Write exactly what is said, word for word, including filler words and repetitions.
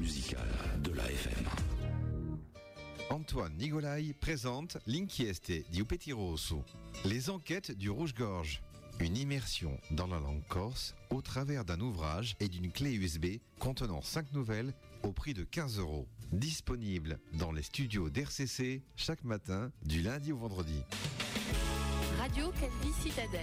musicale de la F M. Antoine Nigolai présente L'inchieste di Petit Rosso, les enquêtes du Rouge-Gorge. Une immersion dans la langue corse au travers d'un ouvrage et d'une clé U S B contenant cinq nouvelles au prix de quinze euros. Disponible dans les studios d'R C C chaque matin du lundi au vendredi. Radio Calvi Citadelle.